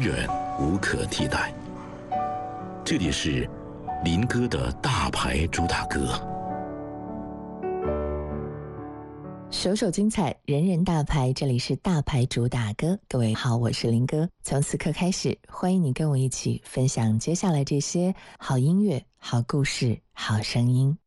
远无可替代。这里是林哥的大牌主打歌， 首首精彩，人人大牌，这里是大牌主打歌。各位好，我是林哥。从此刻开始，欢迎你跟我一起分享接下来这些好音乐、好故事、好声音。